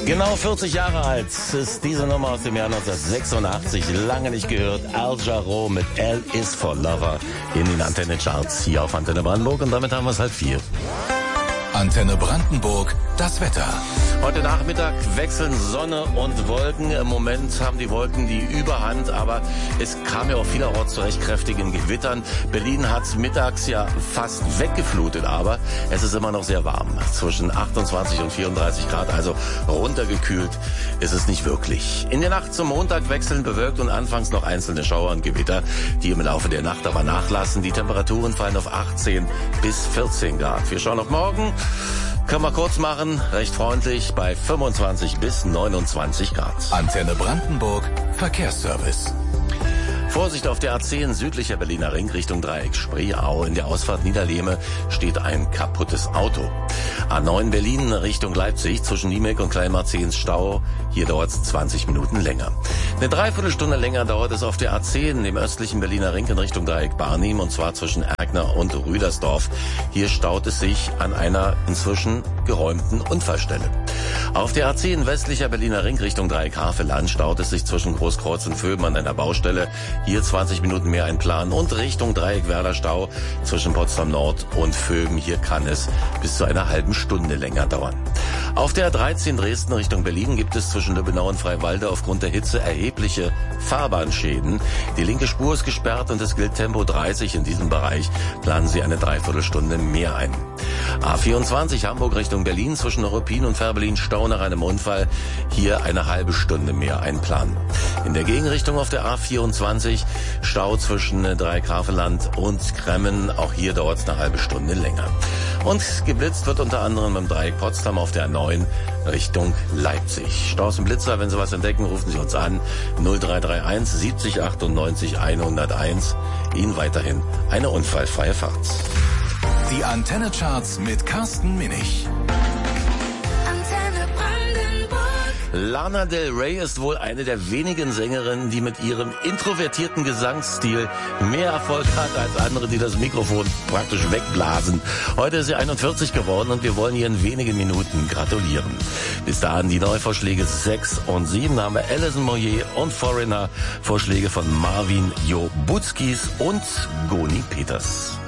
Genau 40 Jahre alt ist diese Nummer aus dem Jahr 1986. Lange nicht gehört. Al Jarreau mit L is for Lover in den Antenne-Charts hier auf Antenne Brandenburg. Und damit haben wir es 3:30. Antenne Brandenburg, das Wetter. Heute Nachmittag wechseln Sonne und Wolken. Im Moment haben die Wolken die Überhand, aber es kam ja auch vielerorts zu recht kräftigen Gewittern. Berlin hat mittags ja fast weggeflutet, aber es ist immer noch sehr warm. Zwischen 28 und 34 Grad, also runtergekühlt ist es nicht wirklich. In der Nacht zum Montag wechseln bewölkt und anfangs noch einzelne Schauer und Gewitter, die im Laufe der Nacht aber nachlassen. Die Temperaturen fallen auf 18 bis 14 Grad. Wir schauen auf morgen. Können wir kurz machen, recht freundlich, bei 25 bis 29 Grad. Antenne Brandenburg, Verkehrsservice. Vorsicht auf der A10 südlicher Berliner Ring Richtung Dreieck Spreeau. In der Ausfahrt Niederlehme steht ein kaputtes Auto. A9 Berlin Richtung Leipzig zwischen Niemek und Kleinmarzens Stau. Hier dauert es 20 Minuten länger. Eine Dreiviertelstunde länger dauert es auf der A10 im östlichen Berliner Ring in Richtung Dreieck Barnim, und zwar zwischen Erkner und Rüdersdorf. Hier staut es sich an einer inzwischen geräumten Unfallstelle. Auf der A10 westlicher Berliner Ring Richtung Dreieck Havelland staut es sich zwischen Großkreuz und Vöben an einer Baustelle. Hier 20 Minuten mehr einplanen, und Richtung Dreieck Werder Stau zwischen Potsdam Nord und Vöben. Hier kann es bis zu einer halben Stunde länger dauern. Auf der A13 Dresden Richtung Berlin gibt es zwischen Lübbenau und Freiwalde aufgrund der Hitze erhebliche Fahrbahnschäden. Die linke Spur ist gesperrt und es gilt Tempo 30 in diesem Bereich. Planen Sie eine Dreiviertelstunde mehr ein. A24 Hamburg Richtung Berlin zwischen Ruppin und Fährberlin Stau nach einem Unfall. Hier eine halbe Stunde mehr einplanen. In der Gegenrichtung auf der A24 Stau zwischen Dreieck Havelland und Kremmen. Auch hier dauert es eine halbe Stunde länger. Und geblitzt wird unter anderem beim Dreieck Potsdam auf der A9 Richtung Leipzig. Staus und Blitzer, wenn Sie was entdecken, rufen Sie uns an. 0331 70 98 101. Ihnen weiterhin eine unfallfreie Fahrt. Die Antenne-Charts mit Carsten Minich. Lana Del Rey ist wohl eine der wenigen Sängerinnen, die mit ihrem introvertierten Gesangsstil mehr Erfolg hat als andere, die das Mikrofon praktisch wegblasen. Heute ist sie 41 geworden und wir wollen ihr in wenigen Minuten gratulieren. Bis dahin die Neuvorschläge 6 und 7 haben wir Alison Moyet und Foreigner, Vorschläge von Marvin Jo Butskis und Goni Peters.